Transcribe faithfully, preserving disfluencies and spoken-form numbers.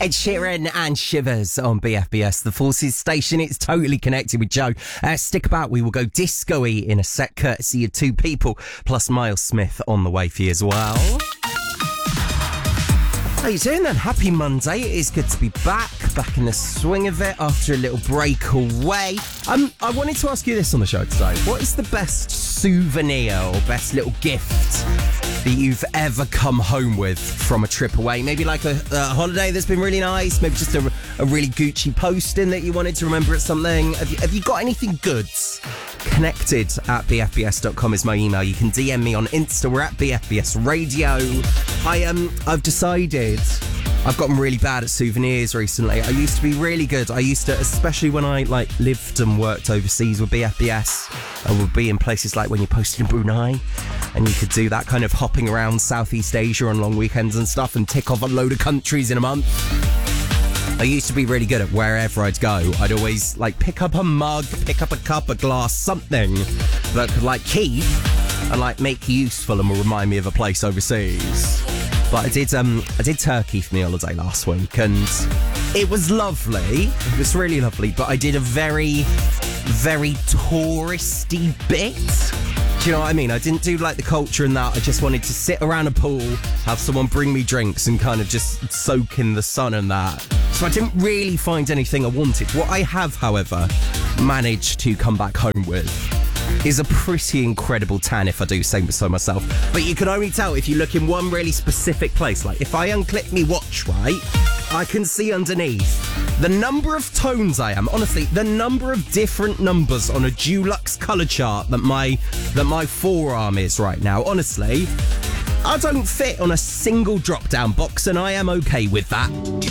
Ed Sheeran and Shivers on B F B S, the Forces station. It's totally connected with Joe. Uh, stick about, we will go disco-y in a set, courtesy of two people, plus Miles Smith on the way for you as well. How you doing then? Happy Monday. It is good to be back, back in the swing of it after a little break away. Um, I wanted to ask you this on the show today. What is the best souvenir or best little gift that you've ever come home with from a trip away? Maybe like a, a holiday that's been really nice, maybe just a, a really Gucci posting that you wanted to remember at something. Have you, have you got anything good? Connected at b f b s dot com is my email. You can D M me on Insta. We're at B F B S Radio. I um, I've decided I've gotten really bad at souvenirs recently. I used to be really good. I used to, especially when I like lived and worked overseas with B F B S. I would be in places like when you posted in Brunei, and you could do that kind of hopping around Southeast Asia on long weekends and stuff, and tick off a load of countries in a month. I used to be really good at wherever I'd go. I'd always like pick up a mug, pick up a cup, a glass, something that could like keep and like make useful and will remind me of a place overseas. But I did um I did Turkey for my holiday last week, and it was lovely. It was really lovely, but I did a very, very touristy bit. Do you know what I mean? I didn't do like the culture and that. I just wanted to sit around a pool, have someone bring me drinks and kind of just soak in the sun and that. So I didn't really find anything I wanted. What I have, however, managed to come back home with is a pretty incredible tan, if I do say so myself. But you can only tell if you look in one really specific place. Like if I unclip me watch, right, I can see underneath the number of tones I am. Honestly, the number of different numbers on a Dulux colour chart that my that my forearm is right now. Honestly, I don't fit on a single drop-down box, and I am okay with that.